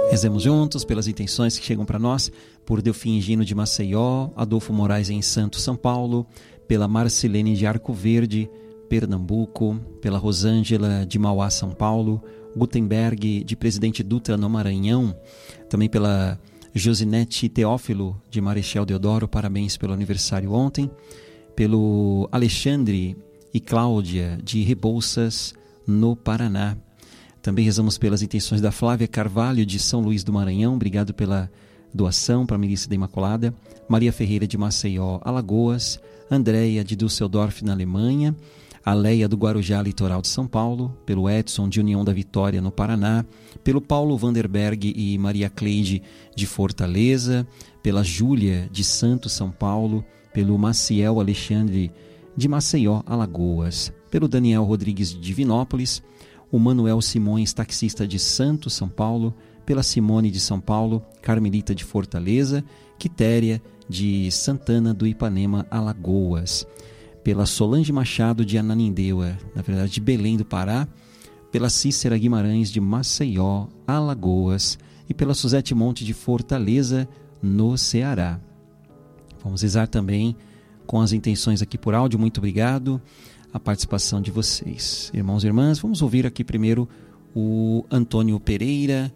Rezemos juntos pelas intenções que chegam para nós, por Delfim Gino de Maceió, Adolfo Moraes em Santos, São Paulo, pela Marcelene de Arco Verde, Pernambuco, pela Rosângela de Mauá, São Paulo, Gutenberg de Presidente Dutra no Maranhão, também pela Josinete Teófilo de Marechal Deodoro, parabéns pelo aniversário ontem, pelo Alexandre e Cláudia de Rebouças, no Paraná. Também rezamos pelas intenções da Flávia Carvalho de São Luís do Maranhão, obrigado pela doação para a Milícia da Imaculada, Maria Ferreira de Maceió, Alagoas, Andréia de Düsseldorf na Alemanha, a Leia do Guarujá, litoral de São Paulo, pelo Edson de União da Vitória no Paraná, pelo Paulo Vanderberg e Maria Cleide de Fortaleza, pela Júlia de Santos, São Paulo, pelo Maciel Alexandre de Maceió, Alagoas, pelo Daniel Rodrigues de Divinópolis, o Manuel Simões, taxista de Santos, São Paulo, pela Simone de São Paulo, Carmelita de Fortaleza, Quitéria de Santana do Ipanema, Alagoas, pela Solange Machado de Ananindeua, na verdade de Belém do Pará, pela Cícera Guimarães de Maceió, Alagoas, e pela Suzete Monte de Fortaleza, no Ceará. Vamos rezar também com as intenções aqui por áudio. Muito obrigado a participação de vocês. Irmãos e irmãs, vamos ouvir aqui primeiro o Antônio Pereira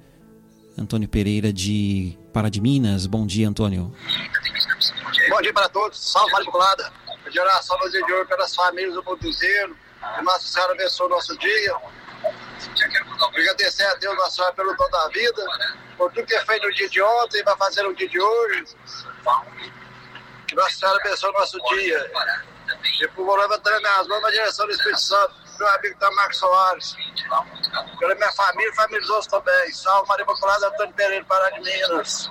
de Pará de Minas. Bom dia, Antônio. Bom dia para todos, salve Maria Imaculada. De oração no dia de hoje pelas famílias do mundo inteiro, que Nossa Senhora abençoe o nosso dia. Agradecer a Deus, Nossa Senhora, pelo dom da vida, por tudo que é feito no dia de ontem e vai fazer no dia de hoje. Que Nossa Senhora abençoe o nosso dia. E por vou levantando minhas mãos na direção do Espírito Santo, meu amigo Marcos Soares, pela minha família e família dos outros também. Salve Maria Imaculada, Antônio Pereira, Pará de Minas.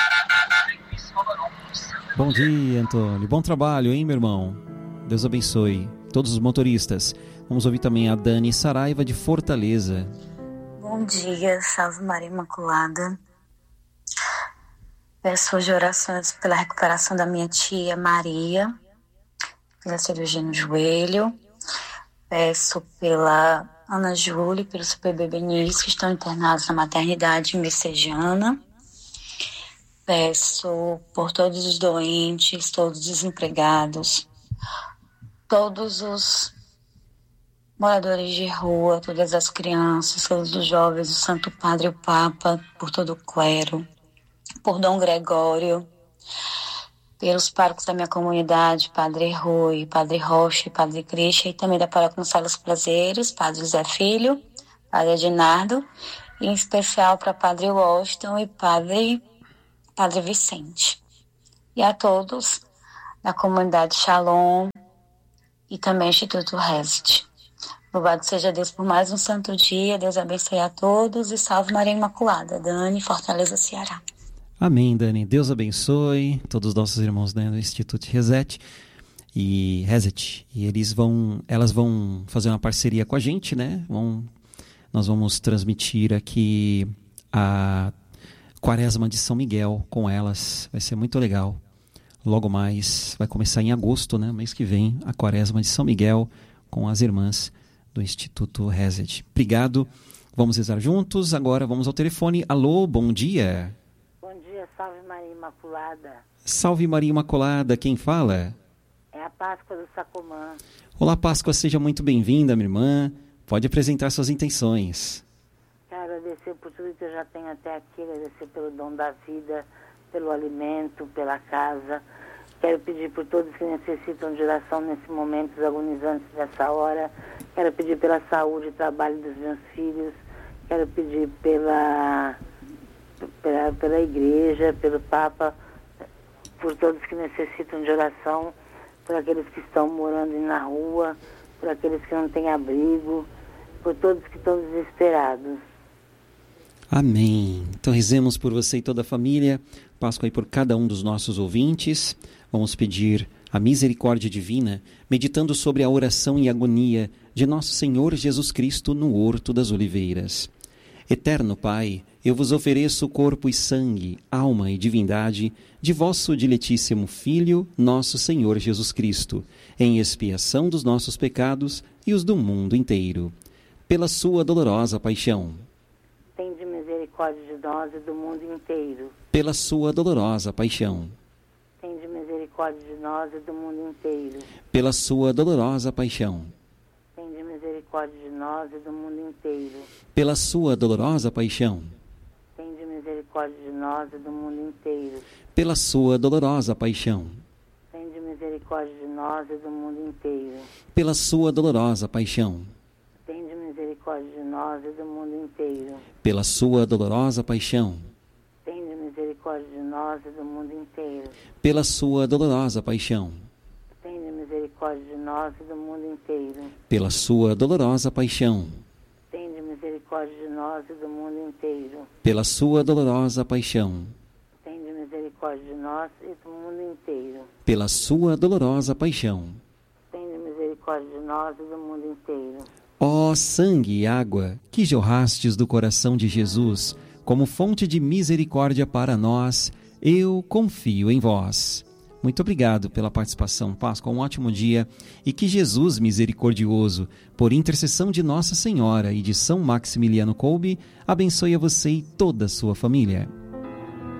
Bom dia, Antônio. Bom trabalho, hein, meu irmão? Deus abençoe todos os motoristas. Vamos ouvir também a Dani Saraiva de Fortaleza. Bom dia, salve Maria Imaculada. Peço hoje orações pela recuperação da minha tia Maria, pela cirurgia no joelho. Peço pela Ana Júlia e pelo seu bebê Benício, que estão internados na maternidade messejana. Peço por todos os doentes, todos os desempregados, todos os moradores de rua, todas as crianças, todos os jovens, o Santo Padre e o Papa, por todo o clero, por Dom Gregório, pelos párocos da minha comunidade, Padre Rui, Padre Rocha, Padre Cristian, e também da Paróquia Gonçalves Prazeres, Padre José Filho, Padre Edinardo, e em especial para Padre Washington e Padre Vicente. E a todos da comunidade Shalom e também Instituto Reset. Louvado seja Deus por mais um santo dia. Deus abençoe a todos e salve Maria Imaculada. Dani, Fortaleza, Ceará. Amém, Dani. Deus abençoe todos os nossos irmãos, né, do Instituto Reset. E elas vão fazer uma parceria com a gente, né? Nós vamos transmitir aqui a Quaresma de São Miguel com elas. Vai ser muito legal. Logo mais, vai começar em agosto, né? Mês que vem, a Quaresma de São Miguel com as irmãs do Instituto Reset. Obrigado. Vamos rezar juntos. Agora vamos ao telefone. Alô, bom dia. Bom dia, salve Maria Imaculada. Salve Maria Imaculada, quem fala? É a Páscoa do Sacomã. Olá, Páscoa, seja muito bem-vinda, minha irmã. Pode apresentar suas intenções. Quero agradecer por tudo que eu já tenho até aqui, agradecer pelo dom da vida, pelo alimento, pela casa. Quero pedir por todos que necessitam de oração nesse momento, os agonizantes dessa hora. Quero pedir pela saúde e trabalho dos meus filhos. Quero pedir pela igreja, pelo Papa, por todos que necessitam de oração, por aqueles que estão morando na rua, por aqueles que não têm abrigo, por todos que estão desesperados. Amém. Então rezemos por você e toda a família. Páscoa aí por cada um dos nossos ouvintes. Vamos pedir a misericórdia divina, meditando sobre a oração e agonia de nosso Senhor Jesus Cristo no Horto das Oliveiras. Eterno Pai, eu vos ofereço corpo e sangue, alma e divindade de vosso diletíssimo Filho, nosso Senhor Jesus Cristo, em expiação dos nossos pecados e os do mundo inteiro. Pela sua dolorosa paixão, tende misericórdia de nós e do mundo inteiro. Pela sua dolorosa paixão. Tende misericórdia de nós e do mundo inteiro. Pela sua dolorosa paixão. Tende misericórdia de nós e do mundo inteiro. Pela sua dolorosa paixão. Tende misericórdia de nós e do mundo inteiro. Pela sua dolorosa paixão. Tende misericórdia de nós e do mundo inteiro. Pela sua dolorosa paixão. Tende misericórdia de nós e do mundo inteiro. Pela sua dolorosa paixão. Tende misericórdia de nós e do mundo inteiro. Pela sua dolorosa paixão. Tende misericórdia de nós e do mundo inteiro. Pela sua dolorosa paixão. Tende misericórdia de nós e do mundo inteiro. Pela sua dolorosa paixão. Tende misericórdia de nós e do mundo inteiro. Pela sua dolorosa paixão. Tende misericórdia de nós e do mundo inteiro. Ó sangue e água que jorrastes do coração de Jesus, como fonte de misericórdia para nós, eu confio em vós. Muito obrigado pela participação, Páscoa. Um ótimo dia e que Jesus misericordioso, por intercessão de Nossa Senhora e de São Maximiliano Kolbe, abençoe a você e toda a sua família.